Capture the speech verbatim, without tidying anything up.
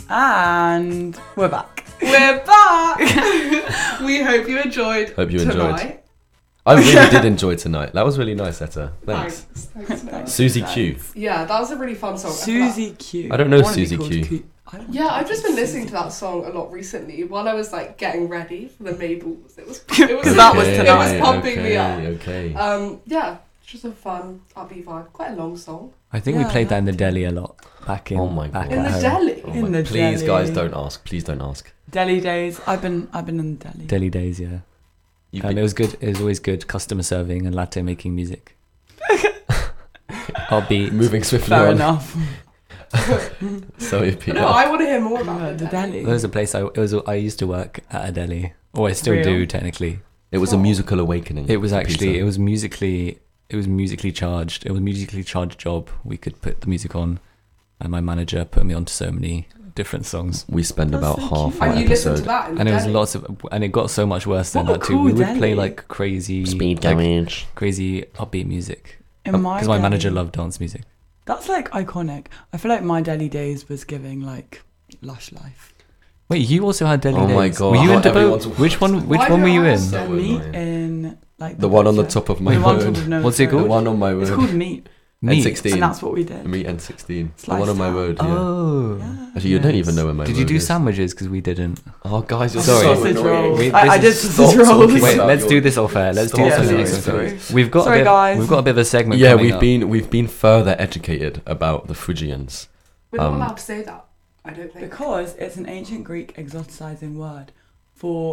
And we're back. We're back! We hope you enjoyed Hope you tonight. enjoyed. I really did enjoy tonight. That was really nice, Etta. Thanks. Thanks. Thanks, Thanks. Susie Q. Yeah, that was a really fun song. I feel like- Susie Q. I don't know wanna be Susie called Q. I don't Yeah, know I've just been Susie listening to Q. that song a lot recently while I was like getting ready for the Mabels. It was, it was, Because that was it tonight. was pumping okay, me up. Okay. Um, yeah, it's just a fun, upbeat vibe. Quite a long song. I think Yeah, we played I that in the deli a lot back in. Oh my back God. In at the home. deli. Oh in my- the please, deli. guys, don't ask. Please don't ask. Deli days. I've been I've been in the deli. Deli days, yeah. You've Um, been- it was good. It was always good customer serving and latte making music. Upbeat. moving swiftly Fair on. enough. So if No, I want to hear more about Yeah, the the deli. deli. There was a place I it was. I used to work at a deli, or I still Real? do technically. it was a musical awakening. It was for actually. Peter. It was musically. It was musically charged. It was a musically charged job. We could put the music on, and my manager put me onto so many different songs. We spend That's about so half cute. our And you listen to episode. that in the And it was deli. lots of, and it got so much worse than What a that too. cool We would play deli. like crazy Speed like, damage. crazy upbeat music In my because my deli- manager loved dance music. That's like iconic. I feel like my deli days was giving like lush life. Wait, you also had deli Oh days. my God. Were you in How Debo? everyone's- Which one? Which Why one do were I you have in? so The meat annoying. in like The one on the picture. top of my The one road. top of no What's it Road. The one on my It's road. called meat, N Meat. sixteen. and that's what we did. Meat N sixteen. The Sliced one on my out. road. Yeah. Oh. Yeah. Actually, you don't even know where my Did you road do is. sandwiches? Because we didn't. Oh, guys, you're Sorry. so Sausage annoying. rolls. Wait, I, I did this is- sausage Stop rolls. talking Wait, about let's your- do this off air. Let's do Stop this off sorry, air. sorry. We've got Sorry, a bit, guys. We've got a bit of a segment. Yeah, coming we've up. been we've been further educated about the Phrygians. We're not um, allowed to say that, I don't think. Because it's an ancient Greek exoticizing word for